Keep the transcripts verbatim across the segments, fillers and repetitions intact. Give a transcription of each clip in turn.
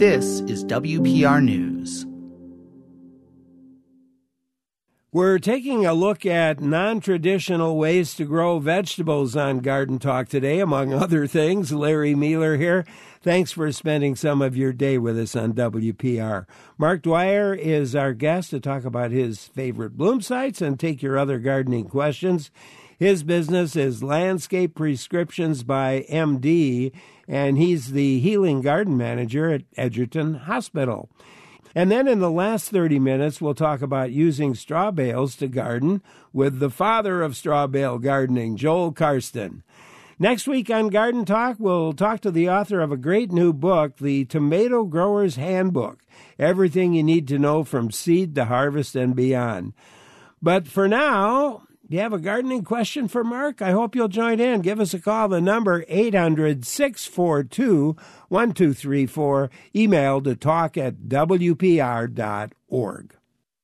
This is W P R News. We're taking a look at non-traditional ways to grow vegetables on Garden Talk today, among other things. Larry Mueller here. Thanks for spending some of your day with us on W P R. Mark Dwyer is our guest to talk about his favorite bloom sites and take your other gardening questions. His business is Landscape Prescriptions by M D, and he's the Healing Garden Manager at Edgerton Hospital. And then in the last thirty minutes, we'll talk about using straw bales to garden with the father of straw bale gardening, Joel Karsten. Next week on Garden Talk, we'll talk to the author of a great new book, The Tomato Grower's Handbook, everything you need to know from seed to harvest and beyond. But for now, if you have a gardening question for Mark, I hope you'll join in. Give us a call. The number eight hundred, six four two, one two three four. Email to talk at w p r dot org.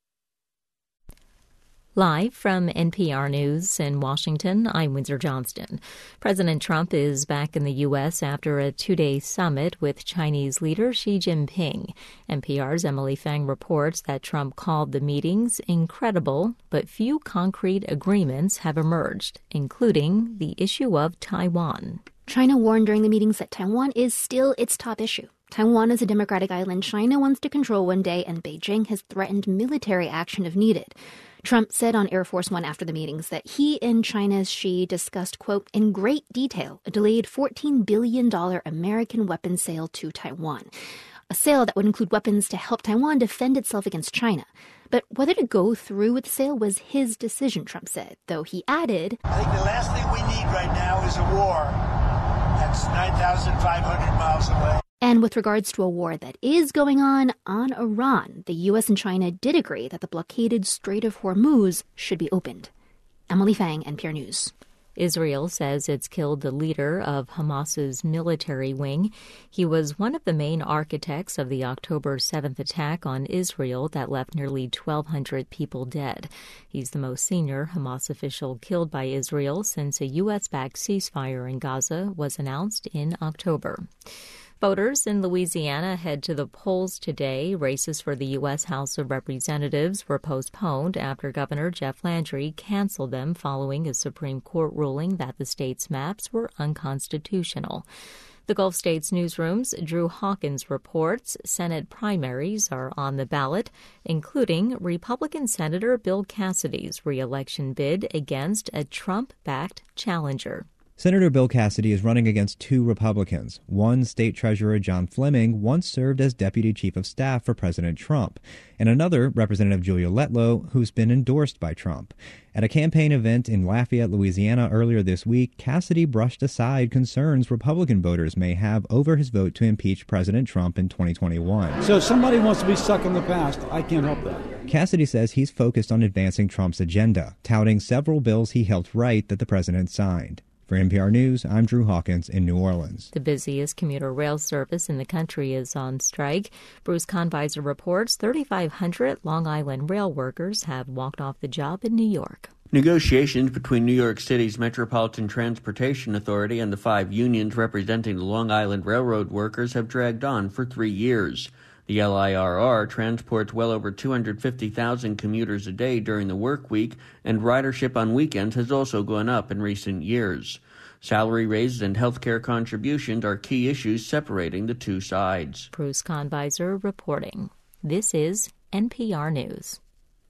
Live from N P R News in Washington, I'm Windsor Johnston. President Trump is back in the U S after a two-day summit with Chinese leader Xi Jinping. N P R's Emily Fang reports that Trump called the meetings incredible, but few concrete agreements have emerged, including the issue of Taiwan. China warned during the meetings that Taiwan is still its top issue. Taiwan is a democratic island China wants to control one day, and Beijing has threatened military action if needed. Trump said on Air Force One after the meetings that he and China's Xi discussed, quote, in great detail, a delayed fourteen billion dollars American weapons sale to Taiwan, a sale that would include weapons to help Taiwan defend itself against China. But whether to go through with the sale was his decision, Trump said, though he added, I think the last thing we need right now is a war. That's nine thousand five hundred miles away. And with regards to a war that is going on on Iran, the U S and China did agree that the blockaded Strait of Hormuz should be opened. Emily Fang, N P R News. Israel says it's killed the leader of Hamas's military wing. He was one of the main architects of the October seventh attack on Israel that left nearly twelve hundred people dead. He's the most senior Hamas official killed by Israel since a U S-backed ceasefire in Gaza was announced in October. Voters in Louisiana head to the polls today. Races for the U S House of Representatives were postponed after Governor Jeff Landry canceled them following a Supreme Court ruling that the state's maps were unconstitutional. The Gulf States Newsroom's Drew Hawkins reports Senate primaries are on the ballot, including Republican Senator Bill Cassidy's re-election bid against a Trump-backed challenger. Senator Bill Cassidy is running against two Republicans. One, State Treasurer John Fleming, once served as Deputy Chief of Staff for President Trump, and another, Representative Julia Letlow, who's been endorsed by Trump. At a campaign event in Lafayette, Louisiana earlier this week, Cassidy brushed aside concerns Republican voters may have over his vote to impeach President Trump in twenty twenty-one. So if somebody wants to be stuck in the past, I can't help that. Cassidy says he's focused on advancing Trump's agenda, touting several bills he helped write that the president signed. For N P R News, I'm Drew Hawkins in New Orleans. The busiest commuter rail service in the country is on strike. Bruce Conviser reports thirty-five hundred Long Island rail workers have walked off the job in New York. Negotiations between New York City's Metropolitan Transportation Authority and the five unions representing the Long Island Railroad workers have dragged on for three years. The L I R R transports well over two hundred fifty thousand commuters a day during the work week, and ridership on weekends has also gone up in recent years. Salary raises and health care contributions are key issues separating the two sides. Bruce Conviser reporting. This is N P R News.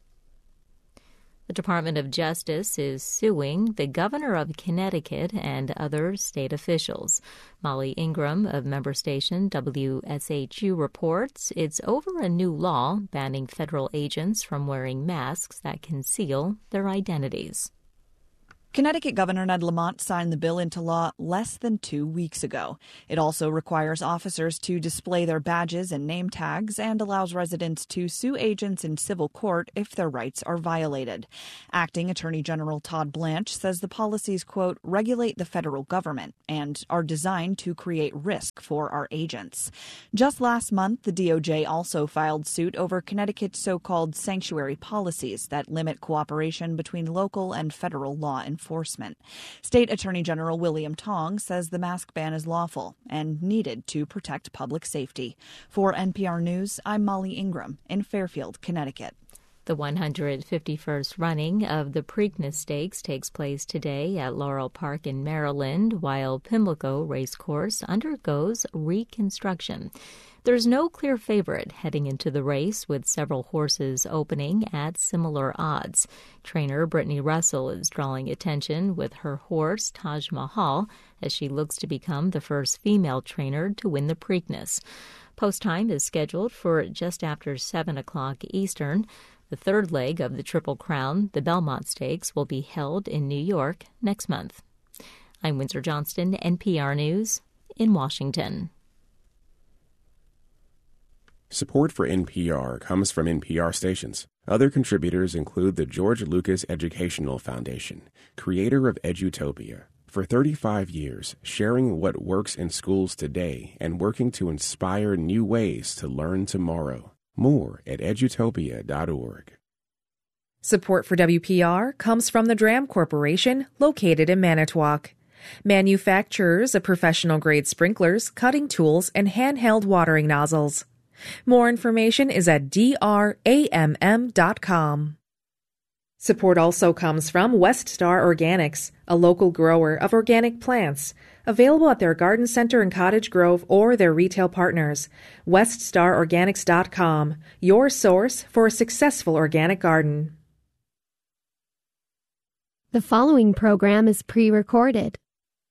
The Department of Justice is suing the governor of Connecticut and other state officials. Molly Ingram of member station W S H U reports it's over a new law banning federal agents from wearing masks that conceal their identities. Connecticut Governor Ned Lamont signed the bill into law less than two weeks ago. It also requires officers to display their badges and name tags and allows residents to sue agents in civil court if their rights are violated. Acting Attorney General Todd Blanche says the policies, quote, regulate the federal government and are designed to create risk for our agents. Just last month, the D O J also filed suit over Connecticut's so-called sanctuary policies that limit cooperation between local and federal law enforcement. enforcement. State Attorney General William Tong says the mask ban is lawful and needed to protect public safety. For N P R News, I'm Molly Ingram in Fairfield, Connecticut. The one hundred fifty-first running of the Preakness Stakes takes place today at Laurel Park in Maryland, while Pimlico Racecourse undergoes reconstruction. There's no clear favorite heading into the race, with several horses opening at similar odds. Trainer Brittany Russell is drawing attention with her horse Taj Mahal, as she looks to become the first female trainer to win the Preakness. Post time is scheduled for just after seven o'clock Eastern. The third leg of the Triple Crown, the Belmont Stakes, will be held in New York next month. I'm Windsor Johnston, N P R News, in Washington. Support for N P R comes from N P R stations. Other contributors include the George Lucas Educational Foundation, creator of Edutopia. For thirty-five years, sharing what works in schools today and working to inspire new ways to learn tomorrow. More at edutopia dot org. Support for W P R comes from the Dram Corporation, located in Manitowoc. Manufacturers of professional-grade sprinklers, cutting tools, and handheld watering nozzles. More information is at d r a m m dot com. Support also comes from Weststar Organics, a local grower of organic plants, available at their garden center in Cottage Grove or their retail partners. weststar organics dot com, your source for a successful organic garden. The following program is pre-recorded.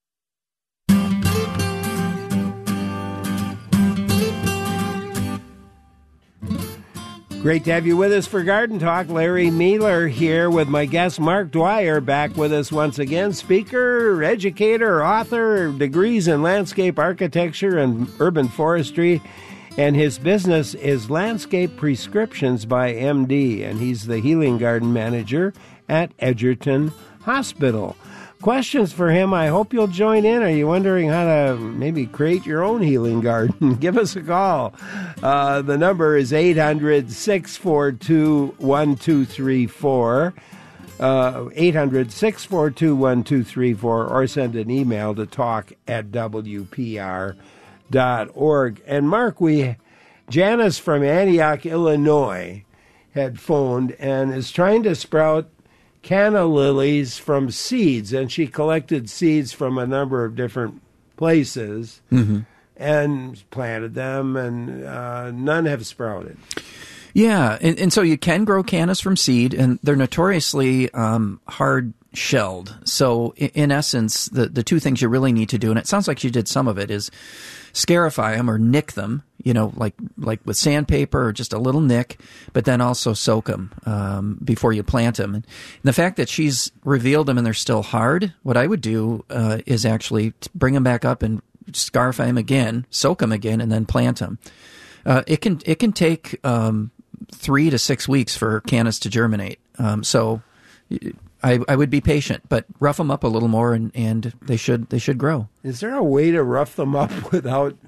Great to have you with us for Garden Talk. Larry Mealer here with my guest Mark Dwyer, back with us once again. Speaker, educator, author, degrees in landscape architecture and urban forestry. And his business is Landscape Prescriptions by M D, and he's the healing garden manager at Edgerton Hospital. Questions for him, I hope you'll join in. Are you wondering how to maybe create your own healing garden? Give us a call. Uh, the number is eight hundred, six four two, one two three four. Uh, eight hundred, six four two, one two three four, or send an email to talk at w p r dot org. And Mark, we Janice from Antioch, Illinois, had phoned and is trying to sprout canna lilies from seeds, and she collected seeds from a number of different places mm-hmm. and planted them, and uh, none have sprouted. Yeah, and, and so you can grow cannas from seed, and they're notoriously um, hard-shelled. So in, in essence, the, the two things you really need to do, and it sounds like you did some of it, is scarify them or nick them, you know, like like with sandpaper or just a little nick, but then also soak them um, before you plant them. And the fact that she's revealed them and they're still hard, what I would do uh, is actually bring them back up and scarify them again, soak them again, and then plant them. Uh, it can it can take um, three to six weeks for cannas to germinate. Um, so I, I would be patient, but rough them up a little more, and, and they should they should grow. Is there a way to rough them up without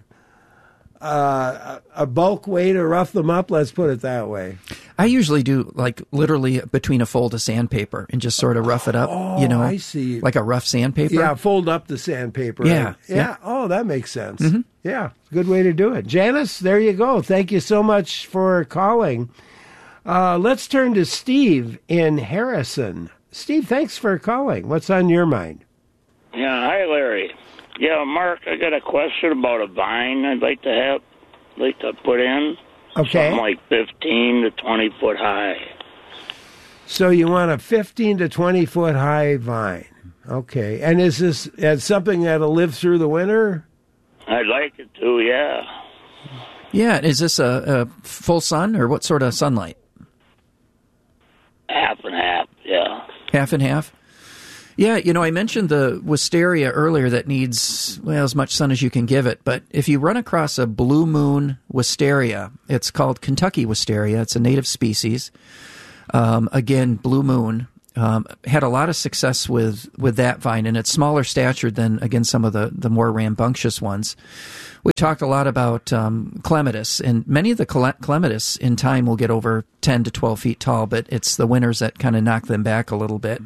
uh, a bulk way to rough them up? Let's put it that way. I usually do like literally between a fold of sandpaper and just sort of rough it up. Oh, you know, I see. Like a rough sandpaper. Yeah, fold up the sandpaper. Yeah, yeah. yeah. Oh, that makes sense. Mm-hmm. Yeah, good way to do it. Janice, there you go. Thank you so much for calling. Uh, let's turn to Steve in Harrison. Steve, thanks for calling. What's on your mind? Yeah, hi, Larry. Yeah, Mark, I got a question about a vine I'd like to have, like to put in. Okay. Something like fifteen to twenty foot high. So you want a fifteen to twenty foot high vine. Okay. And is this is something that'll live through the winter? I'd like it to, yeah. Yeah, is this a, a full sun, or what sort of sunlight? Half and half, yeah. Half and half? Yeah, you know, I mentioned the wisteria earlier that needs, well, as much sun as you can give it. But if you run across a blue moon wisteria, it's called Kentucky wisteria. It's a native species. Um, again, blue moon. um, had a lot of success with, with that vine, and it's smaller statured than, again, some of the, the more rambunctious ones. We talked a lot about um, clematis, and many of the clematis in time will get over ten to twelve feet tall, but it's the winters that kind of knock them back a little bit.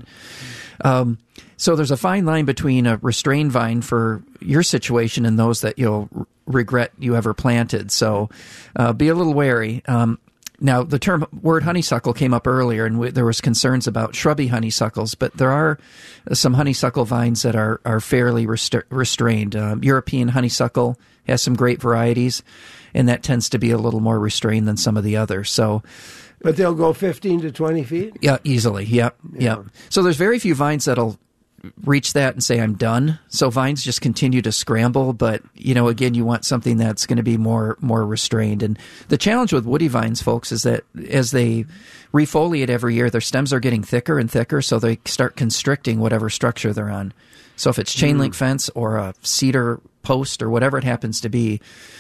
Um, so there's a fine line between a restrained vine for your situation and those that you'll r- regret you ever planted. So uh, be a little wary. Um, now, the term word honeysuckle came up earlier, and w- there was concerns about shrubby honeysuckles, but there are some honeysuckle vines that are, are fairly rest- restrained. Um, European honeysuckle has some great varieties, and that tends to be a little more restrained than some of the others. So, but they'll go fifteen to twenty feet? Yeah, easily. Yep, yeah. yep. So there's very few vines that'll reach that and say, I'm done. So vines just continue to scramble, but, you know, again, you want something that's going to be more more restrained. And the challenge with woody vines, folks, is that as they refoliate every year, their stems are getting thicker and thicker, so they start constricting whatever structure they're on. So if it's chain link mm. fence or a cedar post or whatever it happens to be,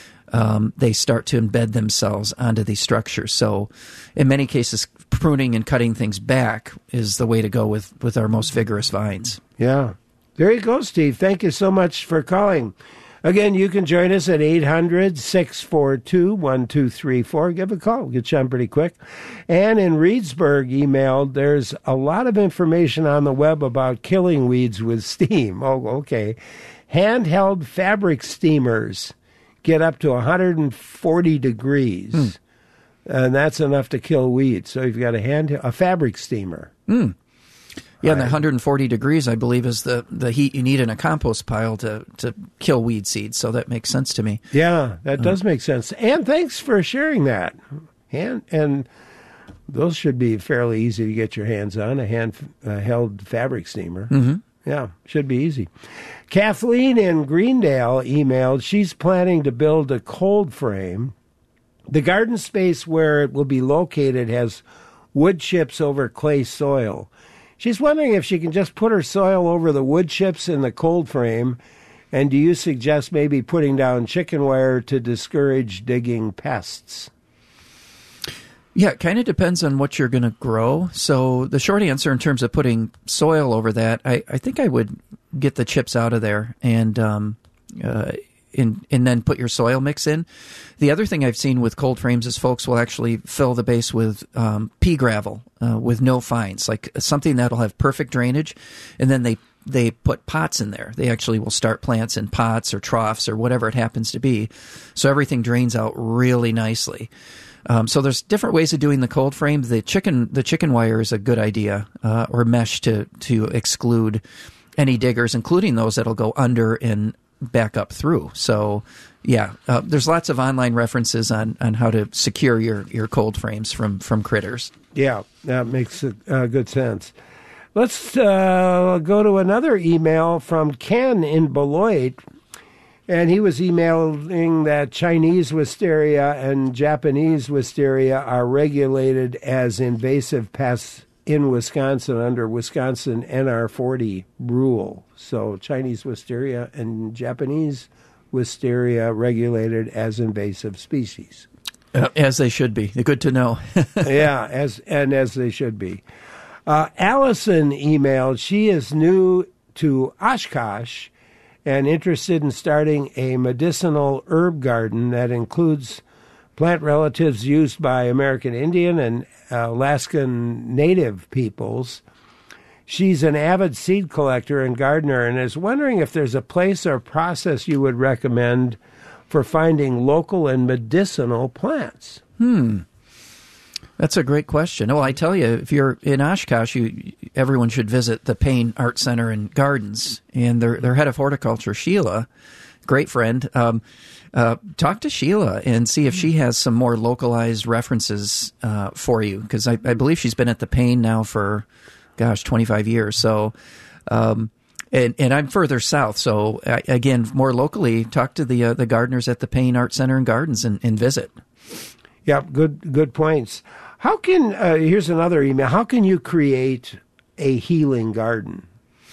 um, they start to embed themselves onto these structures. So in many cases, pruning and cutting things back is the way to go with, with our most vigorous vines. Yeah. There you go, Steve. Thank you so much for calling. Again, you can join us at eight hundred, six four two, one two three four. Give a call. We'll get you on pretty quick. And in Reedsburg emailed, there's a lot of information on the web about killing weeds with steam. Oh, okay. Handheld fabric steamers get up to one hundred forty degrees. Mm. And that's enough to kill weeds. So you've got a hand, a fabric steamer. Mm. Yeah, and the one hundred forty degrees, I believe, is the, the heat you need in a compost pile to, to kill weed seeds. So that makes sense to me. Yeah, that does uh, make sense. And thanks for sharing that. And, and those should be fairly easy to get your hands on, a hand-held uh, fabric steamer. Mm-hmm. Yeah, should be easy. Kathleen in Greendale emailed, she's planning to build a cold frame. The garden space where it will be located has wood chips over clay soil. She's wondering if she can just put her soil over the wood chips in the cold frame, and do you suggest maybe putting down chicken wire to discourage digging pests? Yeah, it kind of depends on what you're going to grow. So the short answer in terms of putting soil over that, I, I think I would get the chips out of there and um, uh, in, and then put your soil mix in. The other thing I've seen with cold frames is folks will actually fill the base with um, pea gravel uh, with no fines, like something that'll have perfect drainage, and then they they put pots in there. They actually will start plants in pots or troughs or whatever it happens to be, so everything drains out really nicely. Um, so there's different ways of doing the cold frame. The chicken the chicken wire is a good idea, uh, or mesh to to exclude any diggers, including those that'll go under and back up through. So, yeah, uh, there's lots of online references on, on how to secure your, your cold frames from, from critters. Yeah, that makes uh, good sense. Let's uh, go to another email from Ken in Beloit. And he was emailing that Chinese wisteria and Japanese wisteria are regulated as invasive pests in Wisconsin under Wisconsin N R forty rule. So Chinese wisteria and Japanese wisteria regulated as invasive species. Uh, as they should be. Good to know. Yeah, as and as they should be. Uh, Allison emailed, she is new to Oshkosh and interested in starting a medicinal herb garden that includes plant relatives used by American Indian and uh, Alaskan Native peoples. She's an avid seed collector and gardener and is wondering if there's a place or process you would recommend for finding local and medicinal plants. Hmm. That's a great question. Well, I tell you, if you're in Oshkosh, you, everyone should visit the Payne Art Center and Gardens. And their their head of horticulture, Sheila, great friend, um, uh, talk to Sheila and see if she has some more localized references uh, for you. Because I, I believe she's been at the Payne now for, gosh, twenty-five years. So, um, and, and I'm further south. So, I, again, more locally, talk to the uh, the gardeners at the Payne Art Center and Gardens and, and visit. Yep, good good points. How can, uh, here's another email, how can you create a healing garden?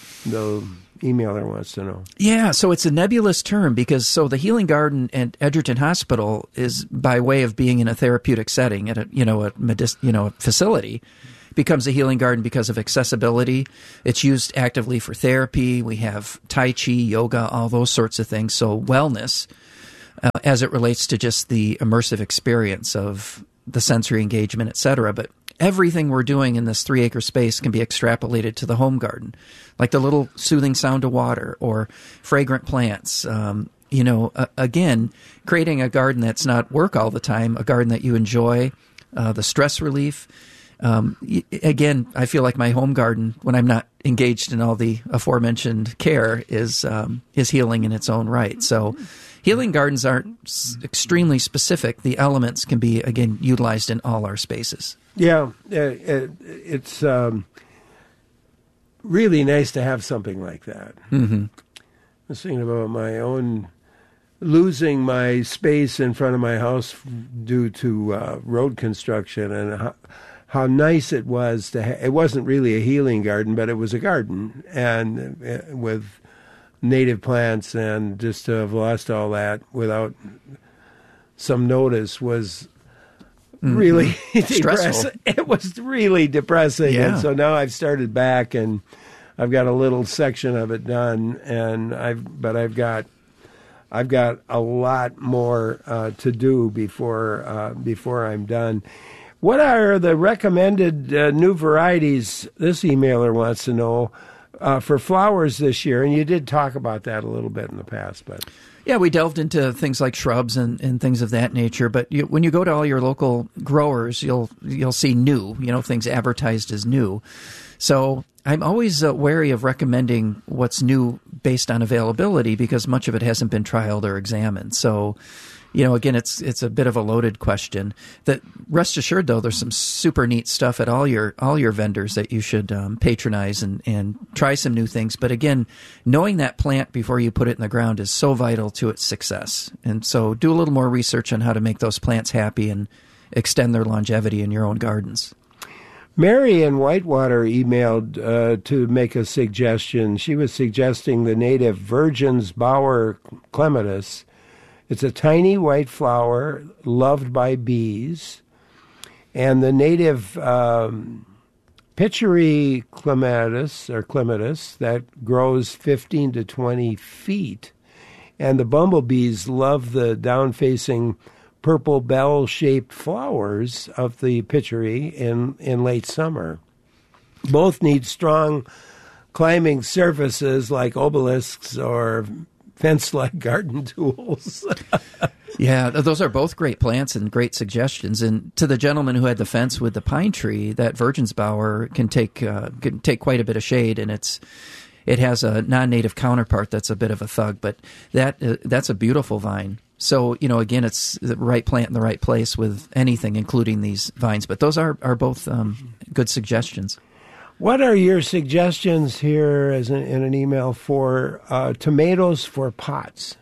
The emailer wants to know. Yeah, so it's a nebulous term because, so the healing garden at Edgerton Hospital is by way of being in a therapeutic setting at a, you know, a medic, you know, a facility. becomes a healing garden because of accessibility. It's used actively for therapy. We have Tai Chi, yoga, all those sorts of things. So wellness, uh, as it relates to just the immersive experience of the sensory engagement, et cetera. But everything we're doing in this three-acre space can be extrapolated to the home garden, like the little soothing sound of water or fragrant plants. Um, you know, uh, again, creating a garden that's not work all the time, a garden that you enjoy, uh, the stress relief. Um, y- again, I feel like my home garden, when I'm not engaged in all the aforementioned care, is um, is healing in its own right. So healing gardens aren't s- extremely specific. The elements can be, again, utilized in all our spaces. Yeah, it, it's um, really nice to have something like that. Mm-hmm. I was thinking about my own losing my space in front of my house due to uh, road construction, and how, how nice it was to ha- it wasn't really a healing garden, but it was a garden, and uh, with native plants, and just to have lost all that without some notice was really mm-hmm. depressing. It was really depressing. Yeah. And so now I've started back, and I've got a little section of it done, and I've but I've got I've got a lot more uh, to do before uh, before I'm done. What are the recommended uh, new varieties? This emailer wants to know uh, for flowers this year, and you did talk about that a little bit in the past, but. Yeah, we delved into things like shrubs and, and things of that nature. But you, when you go to all your local growers, you'll you'll see new, you know, things advertised as new. So I'm always uh, wary of recommending what's new based on availability because much of it hasn't been trialed or examined. So, you know, again, it's it's a bit of a loaded question. That rest assured, though, there's some super neat stuff at all your all your vendors that you should um, patronize and, and try some new things. But again, knowing that plant before you put it in the ground is so vital to its success. And so do a little more research on how to make those plants happy and extend their longevity in your own gardens. Mary in Whitewater emailed uh, to make a suggestion. She was suggesting the native Virgin's Bower clematis. It's a tiny white flower loved by bees. And the native um, Pitchery clematis, or clematis, that grows fifteen to twenty feet. And the bumblebees love the down-facing purple bell-shaped flowers of the pitchery in, in late summer. Both need strong climbing surfaces like obelisks or fence-like garden tools. Yeah, those are both great plants and great suggestions. And to the gentleman who had the fence with the pine tree, that Virgin's Bower can take uh, can take quite a bit of shade, and it's it has a non-native counterpart that's a bit of a thug, but that uh, that's a beautiful vine. So, you know, again, it's the right plant in the right place with anything, including these vines. But those are, are both um, good suggestions. What are your suggestions here as an, in an email for uh, tomatoes for pots?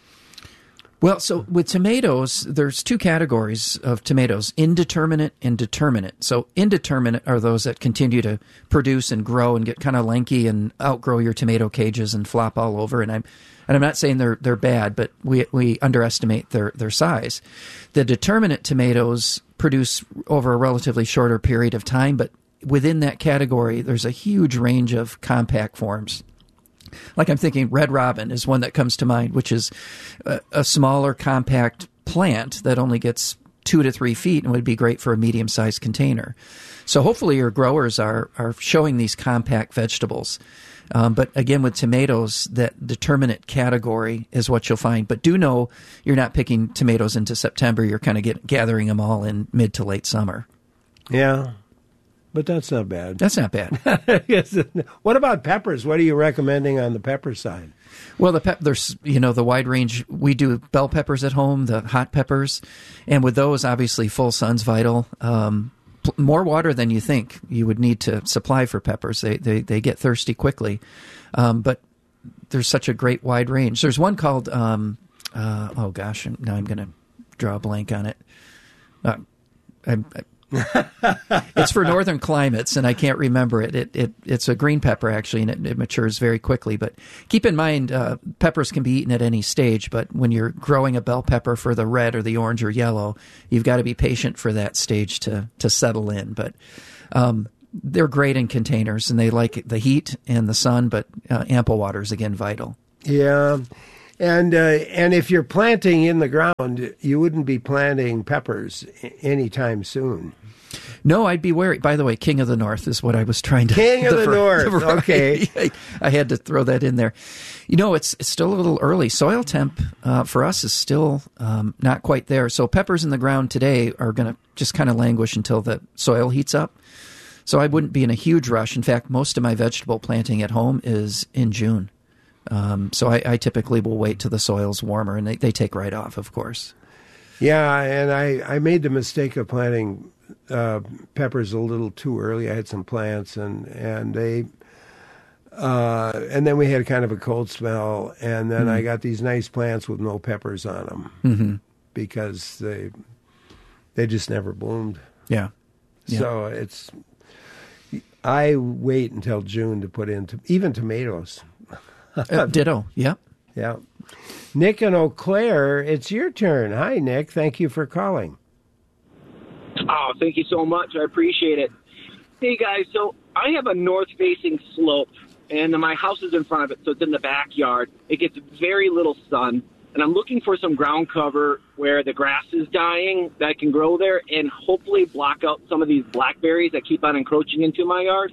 Well, so with tomatoes, there's two categories of tomatoes, indeterminate and determinate. So indeterminate are those that continue to produce and grow and get kind of lanky and outgrow your tomato cages and flop all over. And I'm and I'm not saying they're they're bad, but we we underestimate their, their size. The determinate tomatoes produce over a relatively shorter period of time, but within that category, there's a huge range of compact forms. Like I'm thinking Red Robin is one that comes to mind, which is a, a smaller, compact plant that only gets two to three feet and would be great for a medium-sized container. So hopefully your growers are, are showing these compact vegetables. Um, but again, with tomatoes, that determinate category is what you'll find. But do know you're not picking tomatoes into September. You're kind of get, gathering them all in mid to late summer. Yeah. But that's not bad. That's not bad. What about peppers? What are you recommending on the pepper side? Well, the pep there's you know the wide range. We do bell peppers at home, the hot peppers, and with those, obviously, full sun's vital. Um, p- more water than you think you would need to supply for peppers. They they they get thirsty quickly, um, but there's such a great wide range. There's one called um, uh, oh gosh, now I'm going to draw a blank on it. Uh, I'm. I, It's for northern climates, and I can't remember it. It, it it's a green pepper, actually, and it, it matures very quickly. But keep in mind, uh, peppers can be eaten at any stage, but when you're growing a bell pepper for the red or the orange or yellow, you've got to be patient for that stage to, to settle in. But um, they're great in containers, and they like the heat and the sun, but uh, ample water is, again, vital. Yeah. And uh, and if you're planting in the ground, you wouldn't be planting peppers anytime soon. No, I'd be wary. By the way, King of the North is what I was trying to... King of the, the North, right. Okay. I, I had to throw that in there. You know, it's, it's still a little early. Soil temp uh, for us is still um, not quite there. So peppers in the ground today are going to just kind of languish until the soil heats up. So I wouldn't be in a huge rush. In fact, most of my vegetable planting at home is in June. Um, so I, I typically will wait till the soil's warmer, and they, they take right off, of course. Yeah, and I, I made the mistake of planting uh, peppers a little too early. I had some plants, and and they, uh, and then we had kind of a cold spell, and then mm-hmm. I got these nice plants with no peppers on them mm-hmm. because they they just never bloomed. Yeah. yeah. So it's I wait until June to put in to, even tomatoes. uh, ditto. Yeah. Yeah. Nick in Eau Claire, it's your turn. Hi, Nick. Thank you for calling. Oh, thank you so much. I appreciate it. Hey, guys, so I have a north-facing slope, and my house is in front of it, so it's in the backyard. It gets very little sun, and I'm looking for some ground cover where the grass is dying that I can grow there and hopefully block out some of these blackberries that keep on encroaching into my yard.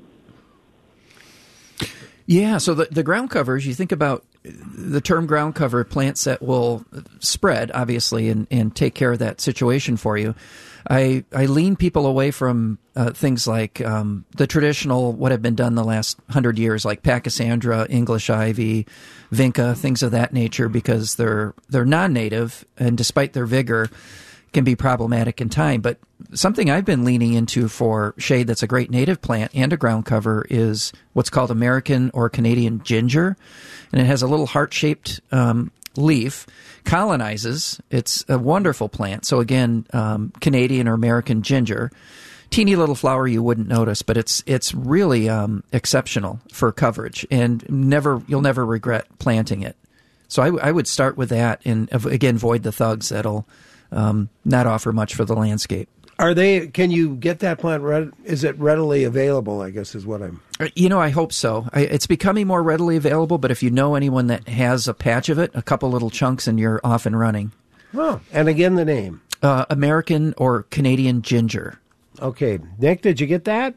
Yeah, so the, the ground covers, you think about the term ground cover, plants that will spread, obviously, and, and take care of that situation for you. I, I lean people away from uh, things like um, the traditional, what have been done the last hundred years, like Pachysandra, English ivy, vinca, things of that nature, because they're they're non-native, and despite their vigor, can be problematic in time. But something I've been leaning into for shade that's a great native plant and a ground cover is what's called American or Canadian ginger. And it has a little heart-shaped um, leaf, colonizes. It's a wonderful plant. So again, um, Canadian or American ginger. Teeny little flower you wouldn't notice, but it's it's really um, exceptional for coverage, and never you'll never regret planting it. So I, w- I would start with that, and again, avoid the thugs that'll Um, not offer much for the landscape. Are they? Can you get that plant? Red, is it readily available? I guess is what I'm. You know, I hope so. I, it's becoming more readily available. But if you know anyone that has a patch of it, a couple little chunks, and you're off and running. Oh, and again, the name: uh, American or Canadian ginger. Okay, Nick, did you get that?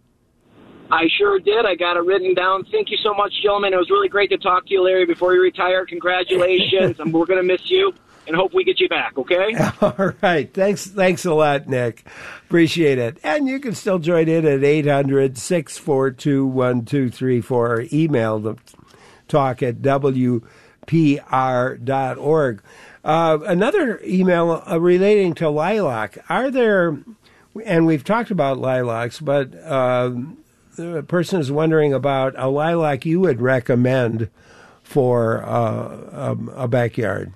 I sure did. I got it written down. Thank you so much, gentlemen. It was really great to talk to you, Larry, before you retire. Congratulations. and we're going to miss you. And hope we get you back, okay? All right. Thanks Thanks a lot, Nick. Appreciate it. And you can still join in at eight hundred, six four two, one two three four or email the talk at w p r dot org. Uh, another email uh, relating to lilac. Are there, and we've talked about lilacs, but uh, the person is wondering about a lilac you would recommend for uh, a, a backyard.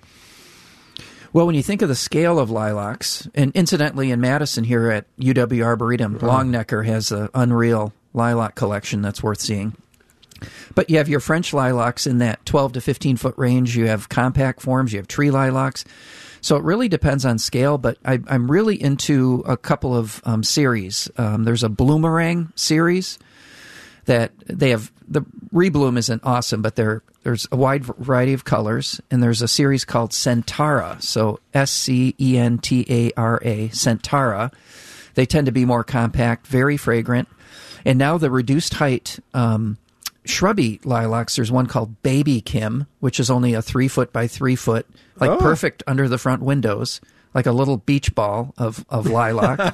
Well, when you think of the scale of lilacs, and incidentally in Madison here at U W Arboretum, Longnecker has an unreal lilac collection that's worth seeing. But you have your French lilacs in that twelve to fifteen foot range. You have compact forms. You have tree lilacs. So it really depends on scale, but I, I'm really into a couple of um, series. Um, there's a Bloomerang series that they have. The rebloom isn't awesome, but there there's a wide variety of colors, and there's a series called Centara, so S C E N T A R A, Centara. They tend to be more compact, very fragrant, and now the reduced height um, shrubby lilacs, there's one called Baby Kim, which is only a three foot by three foot, like oh. perfect under the front windows, like a little beach ball of, of lilac.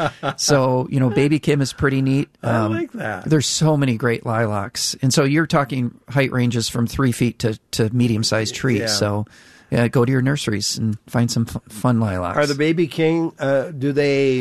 So, you know, Baby Kim is pretty neat. Um, I like that. There's so many great lilacs. And so you're talking height ranges from three feet to, to medium-sized trees. Yeah. So yeah, go to your nurseries and find some f- fun lilacs. Are the Baby King, uh, do they,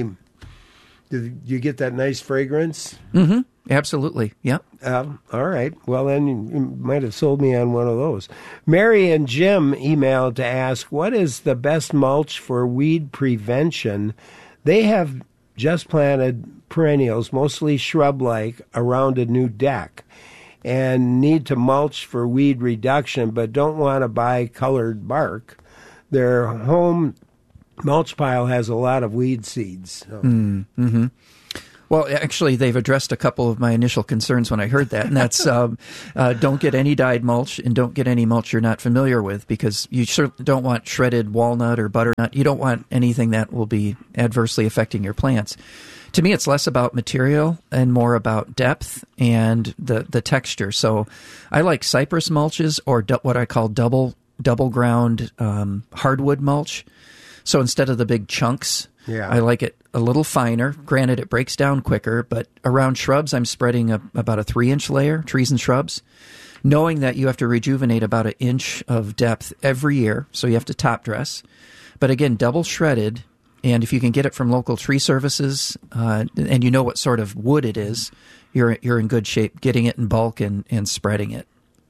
do you get that nice fragrance? Mm-hmm. Absolutely. Yep. Um, all right. Well, then you, you might have sold me on one of those. Mary and Jim emailed to ask, what is the best mulch for weed prevention? They have just planted perennials, mostly shrub-like, around a new deck and need to mulch for weed reduction, but don't want to buy colored bark. Their home mulch pile has a lot of weed seeds. So. Mm-hmm. Well, Well, actually, they've addressed a couple of my initial concerns when I heard that, and that's um, uh, don't get any dyed mulch and don't get any mulch you're not familiar with, because you certainly don't want shredded walnut or butternut. You don't want anything that will be adversely affecting your plants. To me, it's less about material and more about depth and the, the texture. So I like cypress mulches or du- what I call double double ground um, hardwood mulch. So instead of the big chunks, yeah. I like it a little finer. Granted, it breaks down quicker, but around shrubs, I'm spreading a, about a three-inch layer, trees and shrubs, knowing that you have to rejuvenate about an inch of depth every year, so you have to top dress. But again, double shredded, and if you can get it from local tree services, uh, and you know what sort of wood it is, you're you're in good shape getting it in bulk and, and spreading it.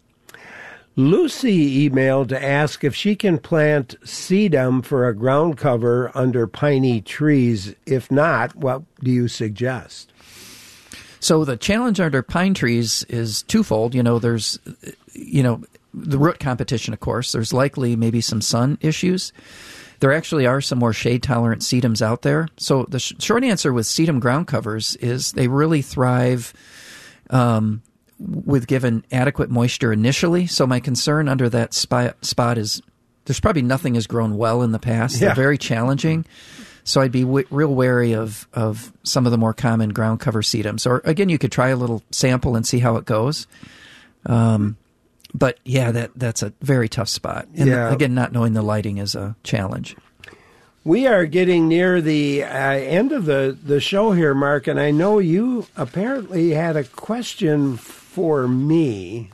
Lucy emailed to ask if she can plant sedum for a ground cover under piney trees. If not, what do you suggest? So the challenge under pine trees is twofold. You know, there's, you know, the root competition, of course. There's likely maybe some sun issues. There actually are some more shade-tolerant sedums out there. So the sh- short answer with sedum ground covers is they really thrive um, with given adequate moisture initially. So my concern under that spot, spot is there's probably nothing has grown well in the past. Yeah. They're very challenging. So I'd be w- real wary of, of some of the more common ground cover sedums. Or again, you could try a little sample and see how it goes. Um, but yeah, that that's a very tough spot. And Yeah. again, not knowing the lighting is a challenge. We are getting near the uh, end of the, the show here, Mark, and I know you apparently had a question for me.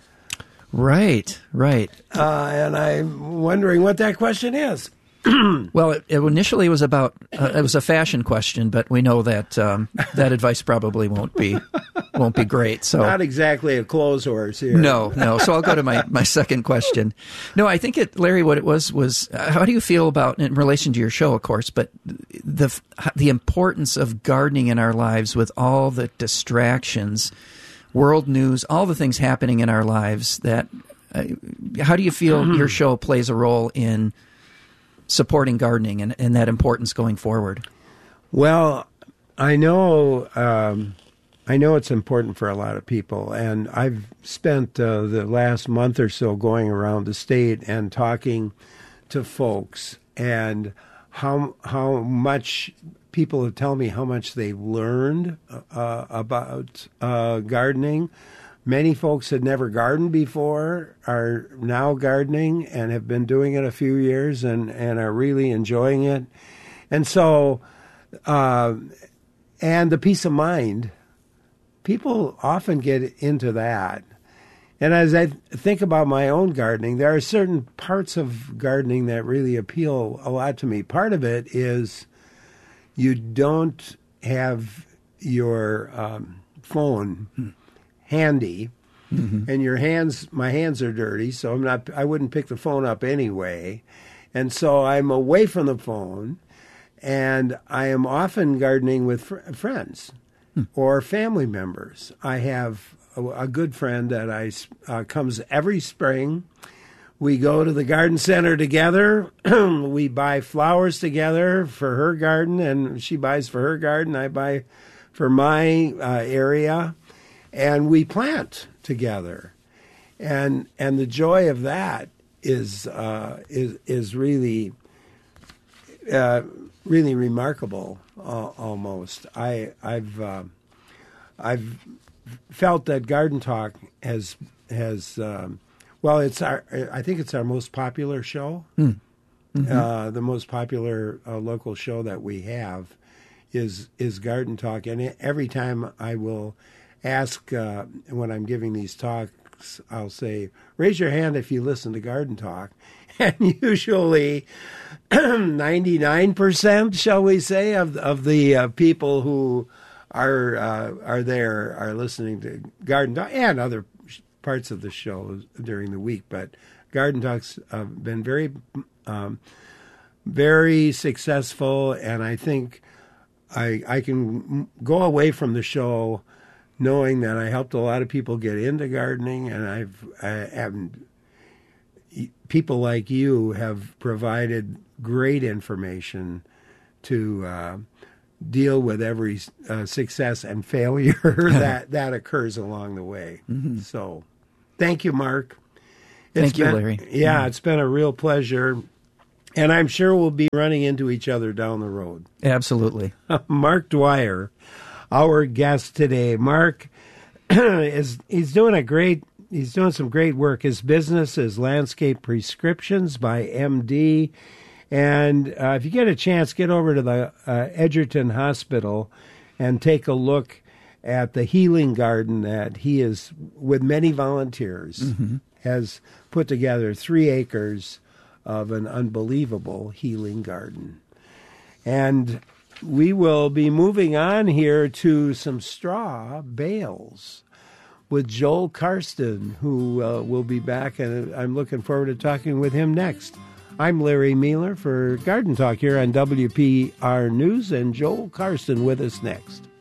Right, right. Uh, and I'm wondering what that question is. Well, it, it initially was about uh, it was a fashion question, but we know that um, that advice probably won't be won't be great. So not exactly a clothes horse here. No, no. So I'll go to my, my second question. No, I think it, Larry, what it was was uh, how do you feel about, in relation to your show, of course, but the the importance of gardening in our lives with all the distractions, world news, all the things happening in our lives. That uh, how do you feel your show plays a role in supporting gardening and, and that importance going forward? Well, I know um, I know it's important for a lot of people, and I've spent uh, the last month or so going around the state and talking to folks, and how how much people tell me how much they've learned uh, about uh, gardening. Many folks had never gardened before, are now gardening and have been doing it a few years and, and are really enjoying it. And so, uh, and the peace of mind, people often get into that. And as I think about my own gardening, there are certain parts of gardening that really appeal a lot to me. Part of it is you don't have your um, phone hmm. handy, mm-hmm. and your hands, my hands are dirty, so I'm not, I wouldn't pick the phone up anyway. And so I'm away from the phone, and I am often gardening with fr- friends hmm. or family members. I have a, a good friend that I uh, comes every spring. We go to the garden center together. We buy flowers together for her garden, and she buys for her garden. I buy for my uh, area. And we plant together, and and the joy of that is uh, is is really uh, really remarkable. Uh, almost, I I've uh, I've felt that Garden Talk has has um, well, it's our I think it's our most popular show, mm. mm-hmm. uh, the most popular uh, local show that we have is is Garden Talk, and every time I will ask uh, when I'm giving these talks, I'll say, raise your hand if you listen to Garden Talk. And usually ninety-nine percent, shall we say, of, of the uh, people who are uh, are there are listening to Garden Talk and other parts of the show during the week. But Garden Talk's uh, been very, um, very successful, and I think I I can go away from the show knowing that I helped a lot of people get into gardening, and I've I haven't, people like you have provided great information to uh, deal with every uh, success and failure that, that occurs along the way. Mm-hmm. So thank you, Mark. It's Thank you, been, Larry. Yeah, mm-hmm. It's been a real pleasure. And I'm sure we'll be running into each other down the road. Absolutely. Mark Dwyer, our guest today. Mark is he's doing a great he's doing some great work. His business is Landscape Prescriptions by M D. And uh, if you get a chance, get over to the uh, Edgerton Hospital and take a look at the healing garden that he is, with many volunteers, mm-hmm. has put together three acres of an unbelievable healing garden. And we will be moving on here to some straw bales with Joel Karsten, who uh, will be back, and I'm looking forward to talking with him next. I'm Larry Mealer for Garden Talk here on W P R News, and Joel Karsten with us next.